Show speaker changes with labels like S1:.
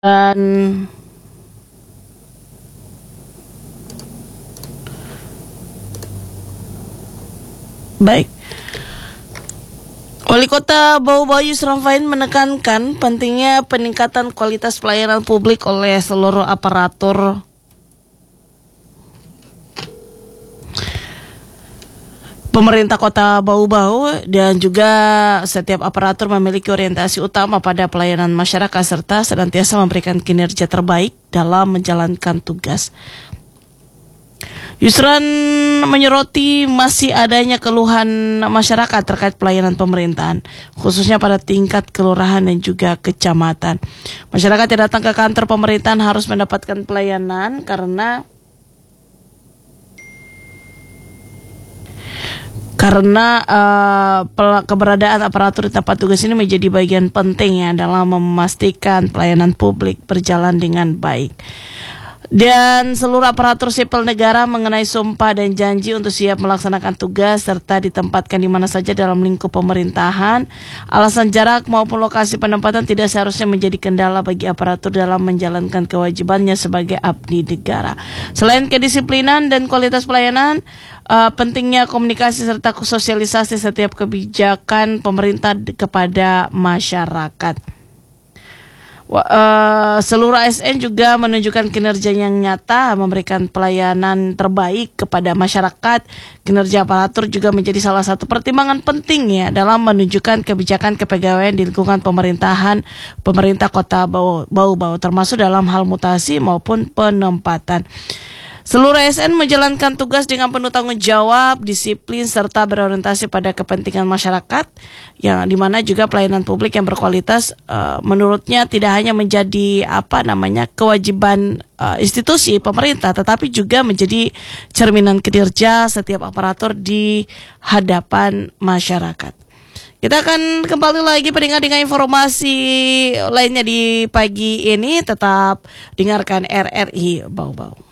S1: Dan baik, Wali Kota Bau-Bau Yusran Fahin menekankan pentingnya peningkatan kualitas pelayanan publik oleh seluruh aparatur pemerintah Kota Bau-Bau, dan juga setiap aparatur memiliki orientasi utama pada pelayanan masyarakat serta senantiasa memberikan kinerja terbaik dalam menjalankan tugas. Yusran menyoroti masih adanya keluhan masyarakat terkait pelayanan pemerintahan, khususnya pada tingkat kelurahan dan juga kecamatan. Masyarakat yang datang ke kantor pemerintahan harus mendapatkan pelayanan karena keberadaan aparatur di tempat tugas ini menjadi bagian penting ya dalam memastikan pelayanan publik berjalan dengan baik. Dan seluruh aparatur sipil negara mengenai sumpah dan janji untuk siap melaksanakan tugas serta ditempatkan di mana saja dalam lingkup pemerintahan. Alasan jarak maupun lokasi penempatan tidak seharusnya menjadi kendala bagi aparatur dalam menjalankan kewajibannya sebagai abdi negara. Selain kedisiplinan dan kualitas pelayanan, pentingnya komunikasi serta sosialisasi setiap kebijakan pemerintah kepada masyarakat. Seluruh ASN juga menunjukkan kinerja yang nyata, memberikan pelayanan terbaik kepada masyarakat. Kinerja aparatur juga menjadi salah satu pertimbangan penting ya dalam menunjukkan kebijakan kepegawaian di lingkungan pemerintahan pemerintah Kota Bau-Bau, termasuk dalam hal mutasi maupun penempatan. Seluruh ASN menjalankan tugas dengan penuh tanggung jawab, disiplin, serta berorientasi pada kepentingan masyarakat, yang dimana juga pelayanan publik yang berkualitas menurutnya tidak hanya menjadi kewajiban institusi pemerintah, tetapi juga menjadi cerminan kinerja setiap aparatur di hadapan masyarakat. Kita akan kembali lagi pendengar dengan informasi lainnya di pagi ini. Tetap dengarkan RRI Bau-Bau.